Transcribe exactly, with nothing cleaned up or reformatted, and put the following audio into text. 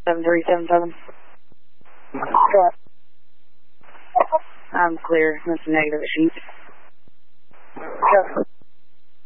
seven three seven seven. Correct. I'm clear. That's a negative sheet. Sure.